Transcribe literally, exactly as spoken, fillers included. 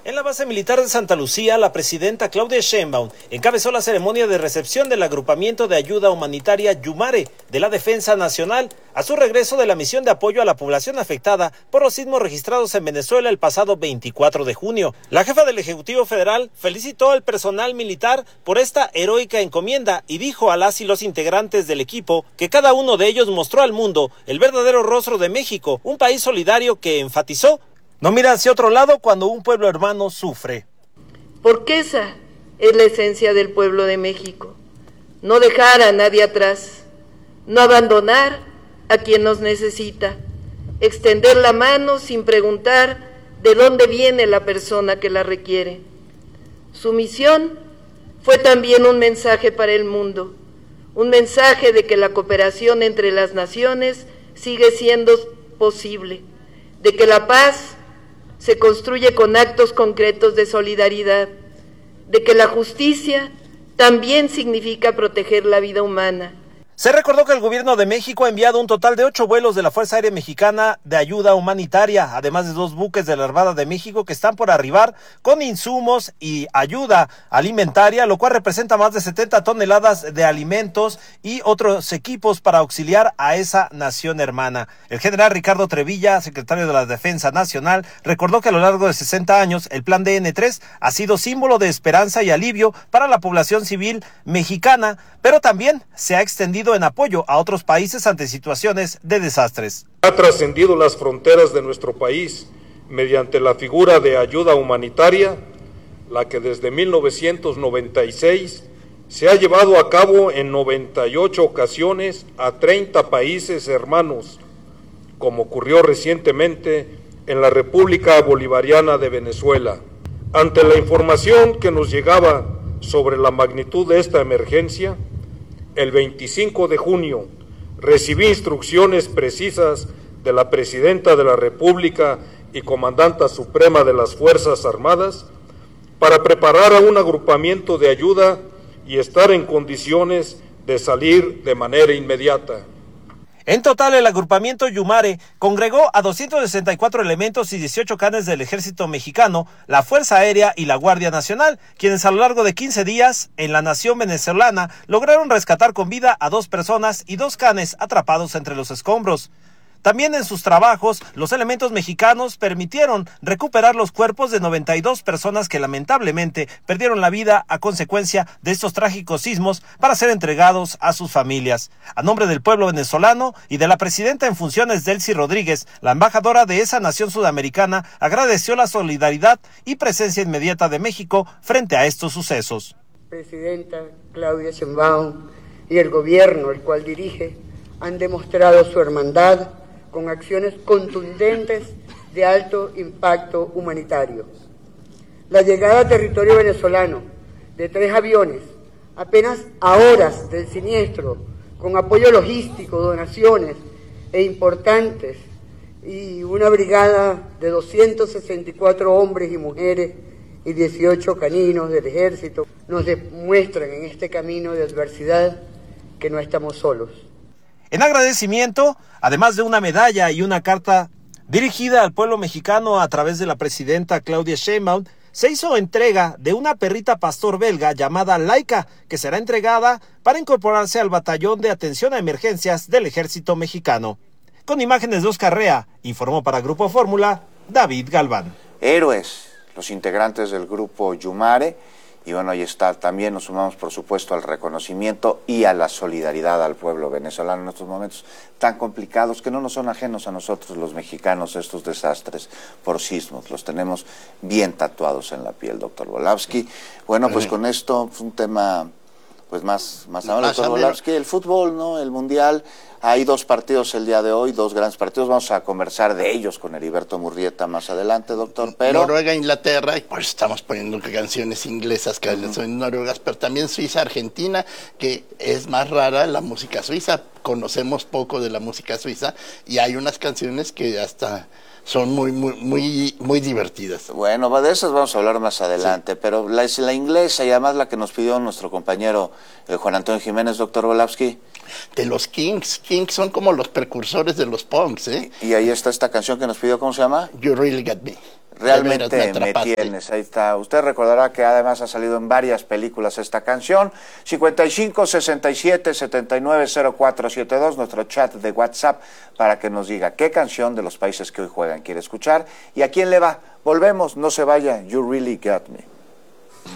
En la base militar de Santa Lucía, la presidenta Claudia Sheinbaum encabezó la ceremonia de recepción del agrupamiento de ayuda humanitaria Yumare de la Defensa Nacional a su regreso de la misión de apoyo a la población afectada por los sismos registrados en Venezuela el pasado veinticuatro de junio. La jefa del Ejecutivo Federal felicitó al personal militar por esta heroica encomienda y dijo a las y los integrantes del equipo que cada uno de ellos mostró al mundo el verdadero rostro de México, un país solidario que enfatizó no mira hacia otro lado cuando un pueblo hermano sufre. Porque esa es la esencia del pueblo de México. No dejar a nadie atrás, no abandonar a quien nos necesita, extender la mano sin preguntar de dónde viene la persona que la requiere. Su misión fue también un mensaje para el mundo, un mensaje de que la cooperación entre las naciones sigue siendo posible, de que la paz se construye con actos concretos de solidaridad, de que la justicia también significa proteger la vida humana. Se recordó que el gobierno de México ha enviado un total de ocho vuelos de la Fuerza Aérea Mexicana de ayuda humanitaria, además de dos buques de la Armada de México que están por arribar con insumos y ayuda alimentaria, lo cual representa más de setenta toneladas de alimentos y otros equipos para auxiliar a esa nación hermana. El general Ricardo Trevilla, secretario de la Defensa Nacional, recordó que a lo largo de sesenta años el Plan D N tres ha sido símbolo de esperanza y alivio para la población civil mexicana, pero también se ha extendido en apoyo a otros países ante situaciones de desastres. Ha trascendido las fronteras de nuestro país mediante la figura de ayuda humanitaria, la que desde mil novecientos noventa y seis se ha llevado a cabo en noventa y ocho ocasiones a treinta países hermanos, como ocurrió recientemente en la República Bolivariana de Venezuela. Ante la información que nos llegaba sobre la magnitud de esta emergencia, el veinticinco de junio recibí instrucciones precisas de la Presidenta de la República y Comandanta Suprema de las Fuerzas Armadas para preparar a un agrupamiento de ayuda y estar en condiciones de salir de manera inmediata. En total, el agrupamiento Yumare congregó a doscientos sesenta y cuatro elementos y dieciocho canes del Ejército Mexicano, la Fuerza Aérea y la Guardia Nacional, quienes a lo largo de quince días en la nación venezolana lograron rescatar con vida a dos personas y dos canes atrapados entre los escombros. También en sus trabajos, los elementos mexicanos permitieron recuperar los cuerpos de noventa y dos personas que lamentablemente perdieron la vida a consecuencia de estos trágicos sismos para ser entregados a sus familias. A nombre del pueblo venezolano y de la presidenta en funciones, Delcy Rodríguez, la embajadora de esa nación sudamericana agradeció la solidaridad y presencia inmediata de México frente a estos sucesos. Presidenta Claudia Sheinbaum y el gobierno el cual dirige han demostrado su hermandad con acciones contundentes de alto impacto humanitario. La llegada a territorio venezolano de tres aviones, apenas a horas del siniestro, con apoyo logístico, donaciones e importantes, y una brigada de doscientos sesenta y cuatro hombres y mujeres y dieciocho caninos del ejército, nos demuestran en este camino de adversidad que no estamos solos. En agradecimiento, además de una medalla y una carta dirigida al pueblo mexicano a través de la presidenta Claudia Sheinbaum, se hizo entrega de una perrita pastor belga llamada Laika, que será entregada para incorporarse al batallón de atención a emergencias del ejército mexicano. Con imágenes de Oscar Rea, informó para Grupo Fórmula, David Galván. Héroes, los integrantes del grupo Yumare. Y bueno, ahí está, también nos sumamos por supuesto al reconocimiento y a la solidaridad al pueblo venezolano en estos momentos tan complicados que no nos son ajenos a nosotros los mexicanos, estos desastres por sismos, los tenemos bien tatuados en la piel, doctor Volavsky. Bueno, pues con esto es un tema pues más, más amable, doctor Volavsky, el fútbol, ¿no? El mundial. Hay dos partidos el día de hoy, dos grandes partidos. Vamos a conversar de ellos con Heriberto Murrieta más adelante, doctor. Pero Noruega, Inglaterra, y pues estamos poniendo canciones inglesas que uh-huh. son noruegas, pero también Suiza, Argentina, que es más rara la música suiza. Conocemos poco de la música suiza y hay unas canciones que hasta son muy, muy, muy, muy divertidas. Bueno, de esas vamos a hablar más adelante, sí. Pero la, la inglesa y además la que nos pidió nuestro compañero eh, Juan Antonio Jiménez, doctor Volavsky. De los Kings. Kings son como los precursores de los punks, ¿eh? Y ahí está esta canción que nos pidió, ¿cómo se llama? You Really Got Me. Realmente De veras me me atrapaste. tienes, ahí está. Usted recordará que además ha salido en varias películas esta canción. cincuenta y cinco, sesenta y siete, setenta y nueve, cero cuatro siete dos, nuestro chat de WhatsApp, para que nos diga qué canción de los países que hoy juegan quiere escuchar y a quién le va. Volvemos, no se vaya. You Really Got Me.